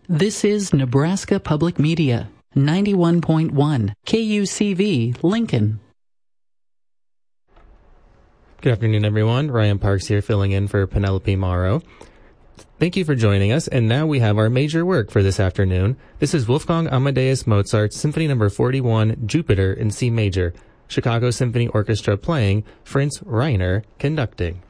This is Nebraska Public Media, 91.1 KUCV, Lincoln. Good afternoon, everyone. Ryan Parks here, filling in for Penelope Morrow. Thank you for joining us, and now we have our major work for this afternoon. This is Wolfgang Amadeus Mozart's Symphony No. 41, Jupiter in C major, Chicago Symphony Orchestra playing, Fritz Reiner conducting.